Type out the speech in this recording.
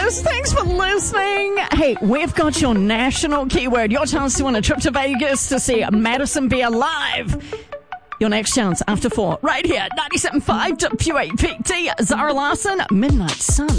Vegas. Thanks for listening. Hey, we've got your national keyword. Your chance to win a trip to Vegas to see Madison Beer live. Your next chance after 4, right here, 97.5 WAPT. Zara Larson, Midnight Sun.